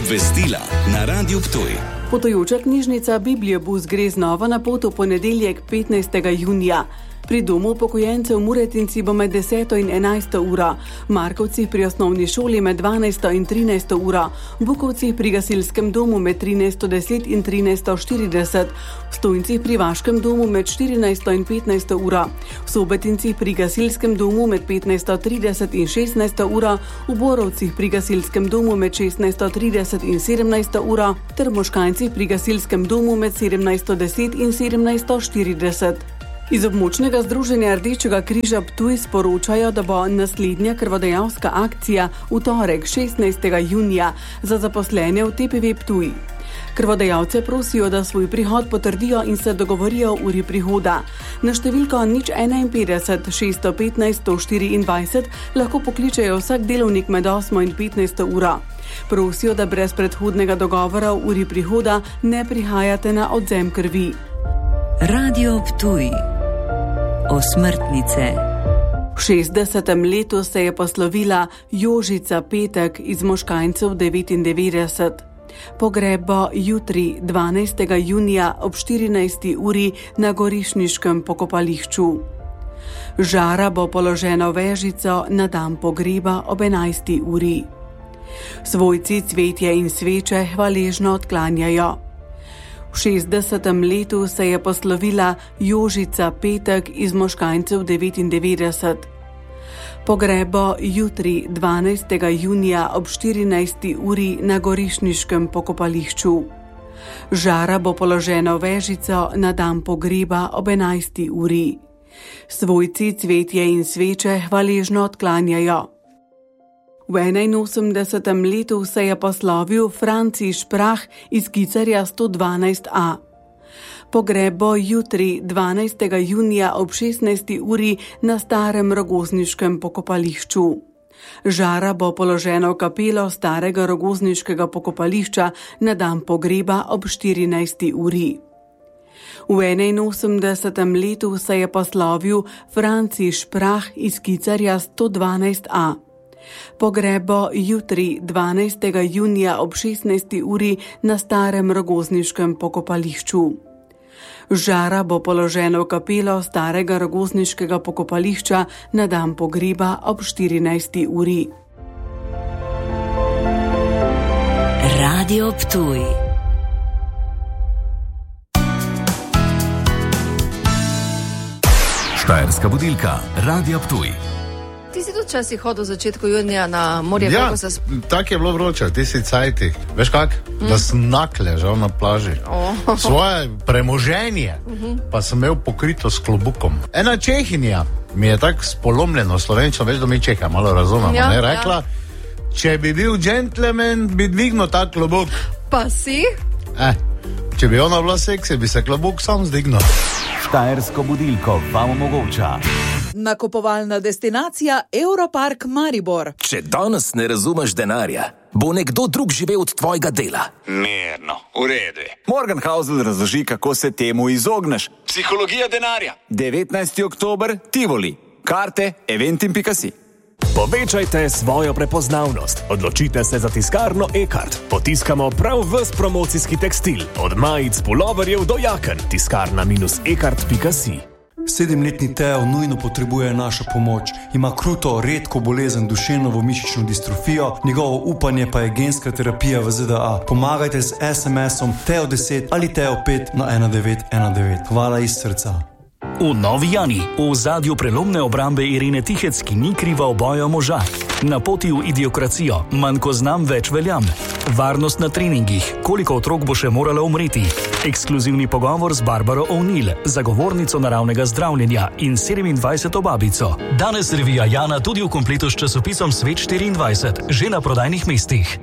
Obvestila na Radiu Ptuj. Potujoča knjižnica Bibliobus gre znova na pot v ponedeljek 15. junija. Pri domu upokojencev Muretinci bo med 10. in 11. uro, Markovci pri osnovni šoli med 12. in 13. uro, Bukovci pri gasilskem domu med 13.10 in 13.40, Stojnci pri Vaškem domu med 14. in 15. uro, Sobetinci pri gasilskem domu med 15.30 in 16. uro, v Borovcih pri gasilskem domu med 16.30 in 17. uro ter Moškanci pri gasilskem domu med 17.10 in 17.40. Iz območnega združenja Rdečega križa Ptuj sporočajo, da bo naslednja krvodajalska akcija v torek 16. junija za zaposlene v TPV Ptuj. Krvodajalce prosijo, da svoj prihod potrdijo in se dogovorijo o uri prihoda. Na številko 051 615 124 lahko pokličejo vsak delovnik med 8. in 15. uro. Prosijo, da brez predhodnega dogovora o uri prihoda ne prihajate na odvzem krvi. Radio Ptuj. Osmrtnice. V 60. letu se je poslovila Jožica Petek iz Moškancev 99. Pogreb bo jutri 12. junija ob 14. uri na gorišniškem pokopališču. Žara bo položena v vežico na dan pogreba ob 11. uri. Svojci cvetje in sveče hvaležno odklanjajo. V 60. letu se je poslovila Jožica Petek iz Moškancev 99. Pogreb bo jutri 12. junija ob 14. uri na gorišniškem pokopališču. Žara bo položena v vežico na dan pogreba ob 11. uri. Svojci cvetje in sveče hvaležno odklanjajo. V 81. letu se je poslovil Franci Šprah iz Kicarja 112a. Pogreb bo jutri 12. junija ob 16. uri na starem rogozniškem pokopališču. Žara bo položena v kapelo starega rogozniškega pokopališča na dan pogreba ob 14. uri. V 81. letu se je poslovil Franci Šprah iz Kicarja 112a. Pogreb bo jutri 12. junija ob 16. uri na starem rogozniškem pokopališču. Žara bo položena v kapelo starega rogozniškega pokopališča na dan pogreba ob 14. uri. Radio Ptuj. Štajerska budilka Radia Ptuj. Ti si tudi časih hodil v začetku junija na morje? Ja, tako je bilo vroče, ti si cajti. Veš kak? Da sem nakležal na plaži. Svoje premoženje pa sem imel pokrito s klobukom. Ena Čehinja mi je tako spolomljeno slovenčno, veš, da mi Čeha malo razumemo, ne? Rekla, če bi bil džentlmen, bi dvignil ta klobuk. Pa si? Če bi ona bila seksi, bi se klobuk sam zdignil. Štajersko budilko vam omogoča nakupovalna destinacija Europark Maribor. Če danes ne razumeš denarja, bo nekdo drug živel od tvojega dela. Mirno, v redu. Morgan Housel razloži, kako se temu izogneš. Psihologija denarja. 19. oktober, Tivoli. Karte, eventim.si. Povečajte svojo prepoznavnost. Odločite se za tiskarno e-kart. Potiskamo prav ves promocijski tekstil. Od majic, puloverjev do jaken. Tiskarna-ekart.si. 7-letni Teo nujno potrebuje našo pomoč. Ima kruto, redko bolezen duševno-mišično distrofijo, njegovo upanje pa je genska terapija v ZDA. Pomagajte z SMS-om Teo10 ali Teo5 na 1919. Hvala iz srca. V Novi Jani, v ozadju prelomne obrambe Irene Tihec, ki ni kriva v boju moža. Na poti v idiokracijo, manj ko znam, več veljam. Varnost na treningih, koliko otrok bo še moralo umreti. Ekskluzivni pogovor z Barbaro O'Neill, zagovornico naravnega zdravljenja in 27. babico. Danes revija Jana tudi v kompletu s časopisom Svet 24, že na prodajnih mestih.